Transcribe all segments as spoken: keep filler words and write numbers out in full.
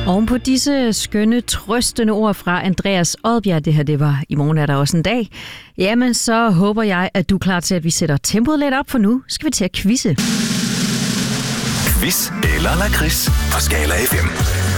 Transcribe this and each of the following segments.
Oven på disse skønne, trøstende ord fra Andreas Odbjerg, det her det var I morgen er der også en dag, jamen så håber jeg, at du er klar til, at vi sætter tempoet lidt op, for nu skal vi til at quizze. Quiz eller lakrids på Skala F M.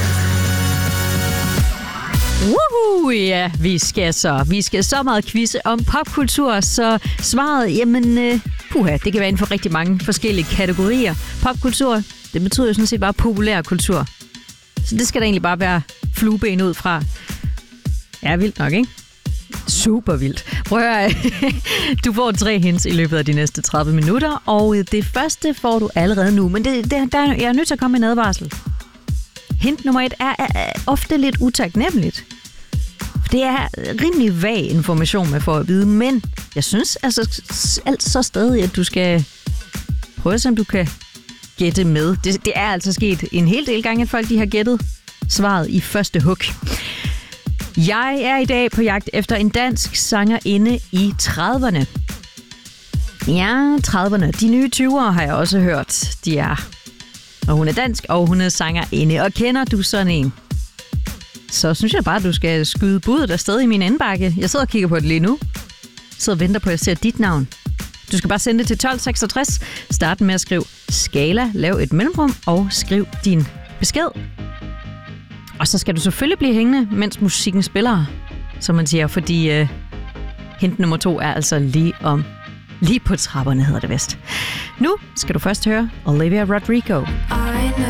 Woohoo, ja, vi skal så. Vi skal så meget quizze om popkultur, så svaret, jamen, uh, puha, det kan være inden for rigtig mange forskellige kategorier. Popkultur, det betyder jo sådan set bare populær kultur. Så det skal der egentlig bare være flueben ud fra. Ja, vildt nok, ikke? Super vildt. Prøv at høre, du får tre hints i løbet af de næste tredive minutter, og det første får du allerede nu, men det, det, der, jeg er nødt til at komme med en advarsel. Hint nummer et er, er, er ofte lidt utaknemmeligt. Det er rimelig vag information, man får at vide, men jeg synes altså alt så stadig, at du skal prøve, om du kan gætte med. Det, det er altså sket en hel del gange, at folk de har gættet svaret i første hug. Jeg er i dag på jagt efter en dansk sangerinde i trediverne. Ja, trediverne. De nye tyvere har jeg også hørt. De er. Og hun er dansk, og hun er sangerinde. Og kender du sådan en, så synes jeg bare, at du skal skyde budet afsted i min indbakke. Jeg sidder og kigger på det lige nu. Jeg sidder og venter på, at jeg ser dit navn. Du skal bare sende det til tolv seksogtres. Start med at skrive Skala, lav et mellemrum og skriv din besked. Og så skal du selvfølgelig blive hængende, mens musikken spiller, som man siger, fordi uh, hint nummer to er altså lige om lige på trapperne, hedder det vist. Nu skal du først høre Olivia Rodrigo.